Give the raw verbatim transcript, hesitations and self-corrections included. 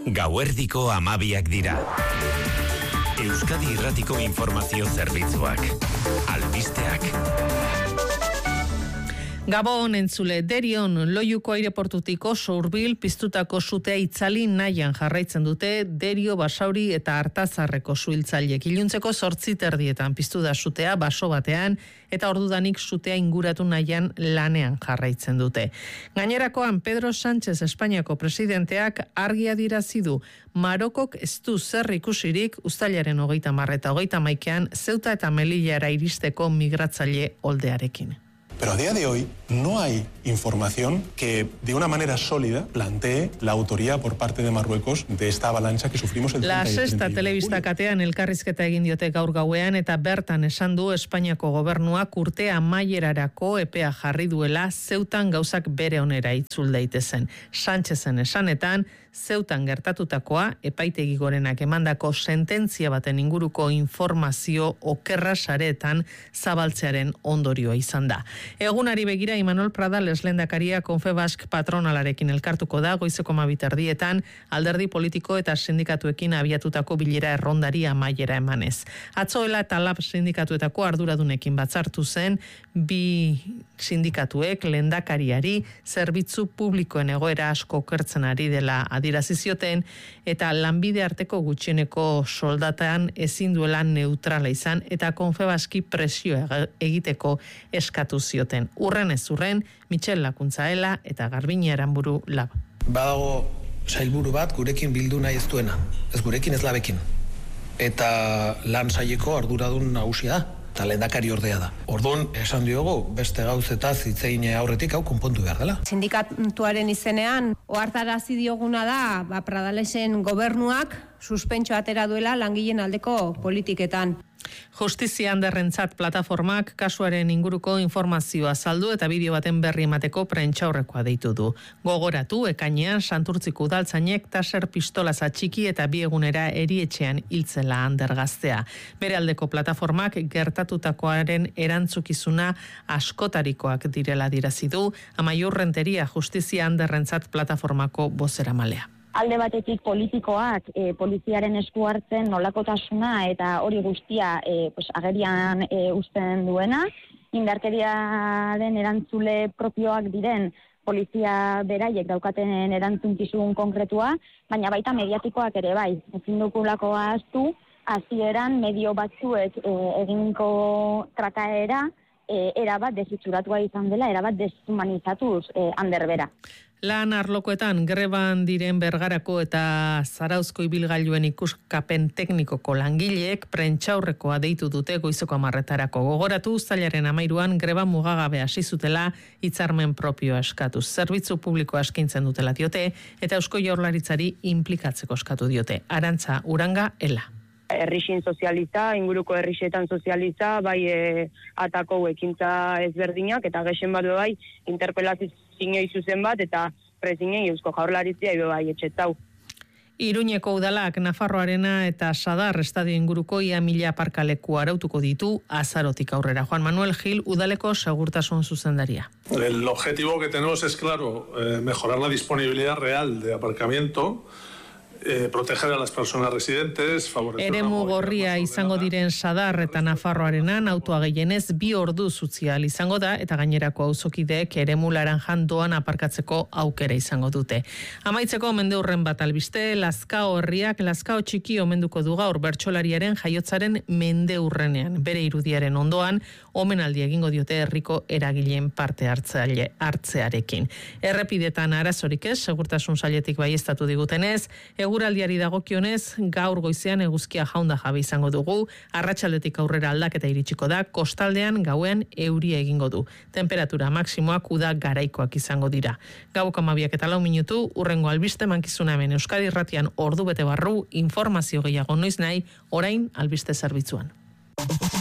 Gauerdiko hamabiak dira. Euskadi Irratiko Informazio Zerbitzuak. Albisteak. Gabon entzule, Derion Loiuko aireportutik oso hurbil piztutako sutea itzali nahian jarraitzen dute Derio Basauri eta Artazarreko suhiltzaileek. Iluntzeko zortzi terdietan piztu da sutea baso batean eta ordudanik sutea inguratu nahian lanean jarraitzen dute. Gainerakoan Pedro Sánchez Espainiako presidenteak argi adierazi du Marokok ez du zer ikusirik uztailaren hogeita hamar eta hogeita hamaikean Zeuta eta Melillara iristeko migratzaile oldearekin. Pero a día de hoy no hay información que de una manera sólida plantee la autoría por parte de Marruecos de esta avalancha que sufrimos el La Sexta telebista katean elkarrizketa egin diote gaur gauean eta bertan esan du Espainiako gobernuak urte amaierarako epea jarri duela Zeutan gauzak bere onera itzul daitezen. Sánchezen esanetan Zeutan gertatutakoa epaitegi gorenak emandako sententzia baten inguruko informazio okerra sareetan zabaltzearen ondorioa izan da. Egunari begira Imanol Prada lehendakaria Confebask patronalarekin elkartuko da goizeko hamabiterdietan alderdi politiko eta sindikatuekin abiatutako bilera errondari amaiera emanez. Atzoela eta Lab sindikatuetako arduradunekin batzartu zen bi sindikatuek lehendakariari zerbitzu publikoen egoera asko okertzen ari dela adierazi zioten eta lanbide arteko gutxieneko soldatan ezin duela neutrala izan eta Confebaski presioa egiteko eskatu zioten. Urren ez urren, Michel Lakuntzaela eta Garbine Aranburu Lab. Badago sailburu bat gurekin bildu nahi ez duena, ez gurekin ez Labekin. Eta lan saileko arduradun nagusia da, eta lehendakari ordea da. Orduan, esan diogu, beste gauzetaz hitzein aurretik hau konpontu behar dela. Sindikatuaren izenean, ohartarazi dioguna da, ba, Pradalesen gobernuak suspentso atera duela langileen aldeko politiketan. Justizia Anderrentzat plataformak kasuaren inguruko informazioa saldu eta bideo baten berri emateko prentsaurrekoa deitu du. Gogoratu, ekainean Santurtziko udaltzainek taser pistolaza txiki eta bi egunera erietxean hiltzela Ander gaztea. Bere aldeko plataformak gertatutakoaren erantzukizuna askotarikoak direla dirazi du, Amaiur Renteria Justizia Anderrentzat plataformako bozeramalea. Alde batetik politikoak e, poliziaren esku hartzen nolakotasuna eta hori guztia e, pues, agerian e, uzten duena, indarkeriaren erantzule propioak diren polizia beraiek daukaten erantzunkizun konkretua, baina baita mediatikoak ere bai. Ezin dugulako ahaztu, hasieran medio batzuek e, eginko trataera e, erabat desitxuratua izan dela, erabat deshumanizatuz e, Ander bera. Lan arlokoetan greban diren Bergarako eta Zarauzko ibilgailuen ikuskapen teknikoko langileek prentsaurrekoa deitu dute goizeko hamarretarako. Gogoratu uztailaren hamairuan greba mugagabe hasi zutela hitzarmen propioa eskatuz. Zerbitzu publikoa eskaintzen dutela diote eta Eusko Jaurlaritzari inplikatzeko eskatu diote. Arantza Uranga Ela. Herrixin sozializa, inguruko herrixetan sozializa, bai e, atako ekintza ezberdinak, eta gexen bat bai, interpelazioa zuzen bat, eta prezinei Eusko Jaurlaritzia bai etxetau. Iruñeko udalak Nafarroarena eta Sadar estadio inguruko ia mila aparkaleku arautuko ditu azarotik aurrera. Juan Manuel Gil, udaleko segurtasun zuzendaria. El objetivo que tenemos es, claro, eh, mejorar la disponibilidad real de aparcamiento, Eh, proteger a las personas residentes, favorecer... Eremu gorria izango diren Sadar eta Nafarroarenan autoa gehienez bi ordu zutzial izango da eta gainerako auzokideek eremu laranjan doan aparkatzeko aukera izango dute. Amaitzeko mendeurren bat albiste, Lazkao herriak Lazkao txiki omenduko du gaur bertsolariaren jaiotzaren mendeurrenean. Bere irudiaren ondoan, omenaldi egingo diote herriko eragileen parte hartzaile hartzearekin. Errepidetan arazorik ez, segurtasun sailetik baieztatu digutenez, eguraldiari dagokionez, gaur goizean eguzkia jaunda jabe izango dugu, arratsaldetik aurrera aldaketa iritsiko da, kostaldean gauean euria egingo du. Temperatura maksimoak uda garaikoak izango dira. Gauko hamabiak eta lau minutu, urrengo albiste mankizuna hemen Euskadi Irratian ordu bete barru, informazio gehiago noiz nahi, orain albiste zerbitzuan.